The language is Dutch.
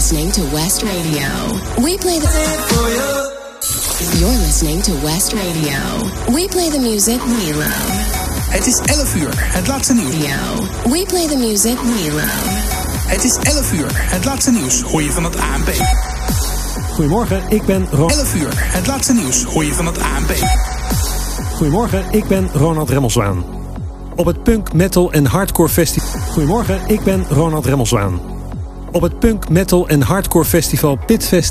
listening to West Radio. We play the... You're listening to West Radio. We play the music we love. Het is 11 uur, het laatste nieuws. We play the music we love. Het is 11 uur, het laatste nieuws hoor je van het ANP. Goedemorgen, ik ben 11 uur, het laatste nieuws hoor je van het ANP. Goedemorgen, ik ben Ronald Remmelswaan. Op het punk, metal en hardcore festival... Goedemorgen, ik ben Ronald Remmelswaan. Op het punk, metal en hardcore festival Pitfest